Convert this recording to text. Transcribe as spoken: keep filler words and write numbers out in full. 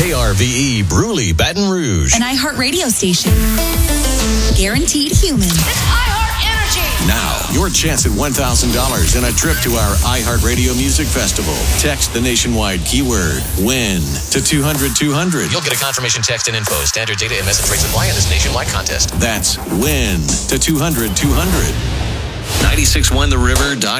K R V E Bruley, Baton Rouge. An iHeart radio station. Guaranteed human. It's iHeart Energy. Now, your chance at one thousand dollars and a trip to our iHeartRadio Music Festival. Text the nationwide keyword WIN to two hundred two hundred. You'll get a confirmation text and info. Standard data and message rates apply in this nationwide contest. That's WIN to two hundred two hundred. nine six one the river dot com